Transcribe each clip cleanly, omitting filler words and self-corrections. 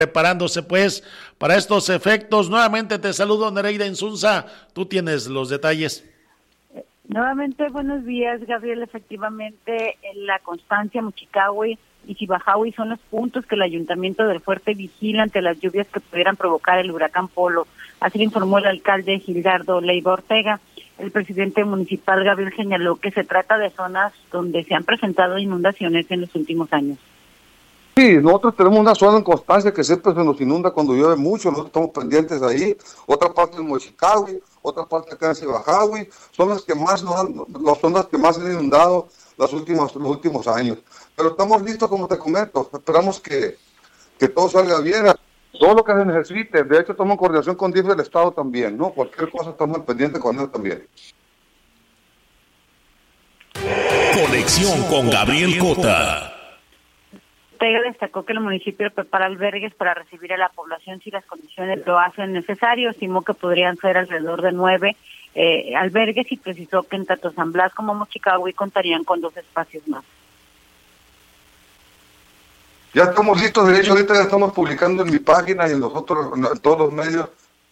preparándose pues para estos efectos. Nuevamente te saludo, Nereida Insunza, tú tienes los detalles. Nuevamente, buenos días, Gabriel. Efectivamente, la Constancia, Mochicahui y Chibajahui son los puntos que el Ayuntamiento del Fuerte vigila ante las lluvias que pudieran provocar el huracán Polo. Así lo informó el alcalde Gildardo Leiva Ortega. El presidente municipal, Gabriel, señaló que se trata de zonas donde se han presentado inundaciones en los últimos años. Sí, nosotros tenemos una zona en Constancia que siempre se nos inunda cuando llueve mucho, nosotros estamos pendientes ahí, otra parte en Mochicahui, otra parte acá en Cibajahui, son las que más se han inundado los últimos años. Pero estamos listos, como te comento, esperamos que todo salga bien, todo lo que se necesite. De hecho, estamos en coordinación con DIF del Estado también, ¿no? Cualquier cosa estamos pendientes con ellos también. Conexión con Gabriel Cota. Ortega destacó que el municipio prepara albergues para recibir a la población si las condiciones lo hacen necesario. Estimó que podrían ser alrededor de 9 albergues y precisó que en tanto San Blas como Mochicahui contarían con 2 espacios más. Ya estamos listos, de hecho ahorita ya estamos publicando en mi página y en todos los medios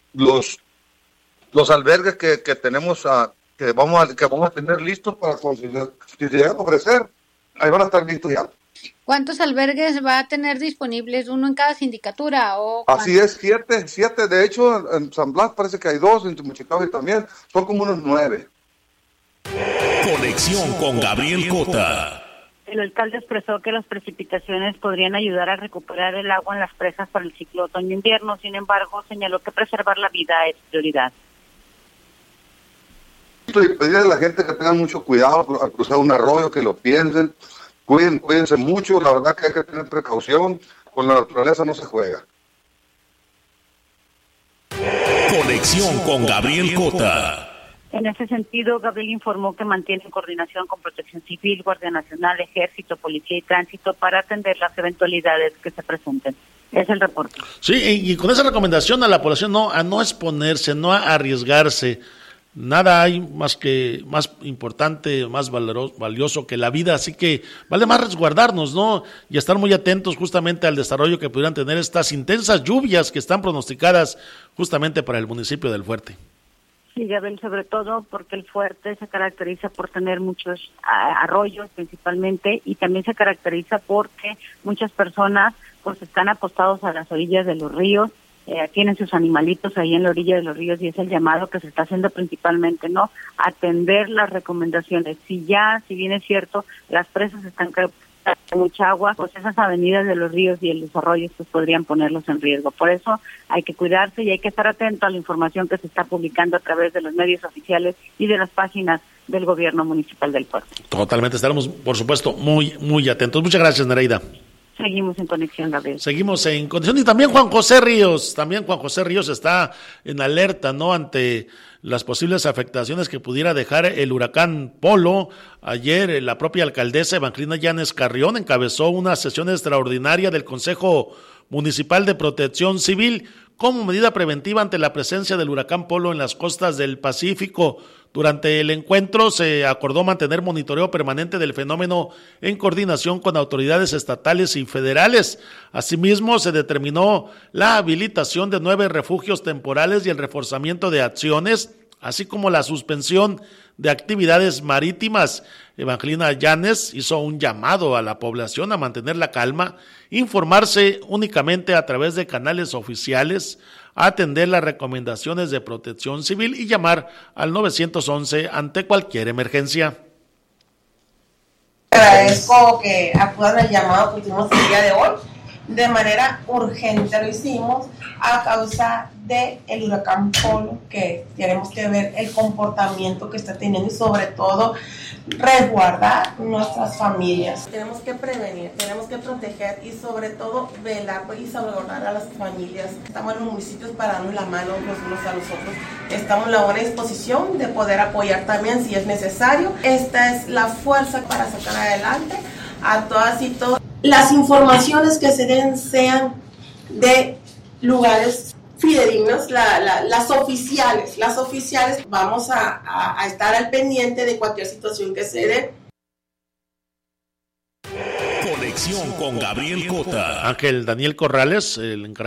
los albergues que tenemos que vamos a tener listos para si se llegan a ofrecer, ahí van a estar listos ya. ¿Cuántos albergues va a tener disponibles? ¿Uno en cada sindicatura? Así es, 7, de hecho en San Blas parece que hay 2, en Mochicahui también, son como unos 9. Conexión con Gabriel Cota. El alcalde expresó que las precipitaciones podrían ayudar a recuperar el agua en las presas para el ciclo otoño-invierno, sin embargo señaló que preservar la vida es prioridad. Y pedirle a la gente que tengan mucho cuidado al cruzar un arroyo, que lo piensen. Cuídense mucho, la verdad que hay que tener precaución, con la naturaleza no se juega. Conexión con Gabriel Cota. En ese sentido, Gabriel informó que mantiene coordinación con Protección Civil, Guardia Nacional, Ejército, Policía y Tránsito para atender las eventualidades que se presenten. Es el reporte. Sí, y con esa recomendación a la población a no exponerse, no a arriesgarse. Nada hay más importante, más valioso que la vida, así que vale más resguardarnos, ¿no? Y estar muy atentos justamente al desarrollo que pudieran tener estas intensas lluvias que están pronosticadas justamente para el municipio del Fuerte. Sí, Gabriel, sobre todo porque el Fuerte se caracteriza por tener muchos arroyos principalmente y también se caracteriza porque muchas personas pues están apostados a las orillas de los ríos. Tienen sus animalitos ahí en la orilla de los ríos y es el llamado que se está haciendo principalmente, ¿no? Atender las recomendaciones. Si bien es cierto, las presas están con mucha agua, pues esas avenidas de los ríos y los arroyos pues podrían ponerlos en riesgo. Por eso hay que cuidarse y hay que estar atento a la información que se está publicando a través de los medios oficiales y de las páginas del gobierno municipal del Puerto. Totalmente, estaremos, por supuesto, muy, muy atentos. Muchas gracias, Nereida. Seguimos en conexión, Gabriel. Seguimos en conexión y también Juan José Ríos está en alerta, ¿no? Ante las posibles afectaciones que pudiera dejar el huracán Polo. Ayer la propia alcaldesa Evangelina Llanes Carrión encabezó una sesión extraordinaria del Consejo Municipal de Protección Civil como medida preventiva ante la presencia del huracán Polo en las costas del Pacífico. Durante el encuentro se acordó mantener monitoreo permanente del fenómeno en coordinación con autoridades estatales y federales. Asimismo, se determinó la habilitación de 9 refugios temporales y el reforzamiento de acciones, así como la suspensión de actividades marítimas. Evangelina Llanes hizo un llamado a la población a mantener la calma, informarse únicamente a través de canales oficiales, atender las recomendaciones de Protección Civil y llamar al 911 ante cualquier emergencia. Agradezco que acudan al llamado que tuvimos el día de hoy. De manera urgente lo hicimos a causa del huracán Polo, que tenemos que ver el comportamiento que está teniendo y sobre todo resguardar nuestras familias. Tenemos que prevenir, tenemos que proteger y sobre todo velar y salvaguardar a las familias. Estamos en los municipios para darnos la mano los unos a los otros. Estamos en la buena disposición de poder apoyar también si es necesario. Esta es la fuerza para sacar adelante a todas y todos. Las informaciones que se den sean de lugares fidedignos, las oficiales. Vamos a estar al pendiente de cualquier situación que se dé. Conexión con Gabriel Cota. Ángel Daniel Corrales, el encargado